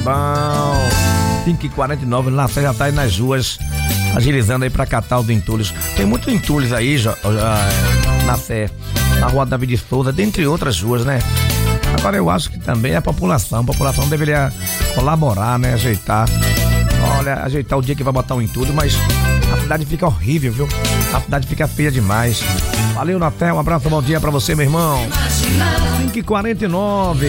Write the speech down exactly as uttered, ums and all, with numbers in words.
bom. cinco e quarenta e nove, na Fé já tá aí nas ruas, agilizando aí pra catar os entulhos. Tem muitos entulhos aí, já, já, na Fé, na Rua Davi de Souza, dentre outras ruas, né? Agora eu acho que também a população, a população deveria colaborar, né? Ajeitar. Olha, ajeitar o dia que vai botar um entulho, mas a cidade fica horrível, viu? A cidade fica feia demais. Valeu, Natel, um abraço, bom dia pra você, meu irmão. cinco e quarenta e nove.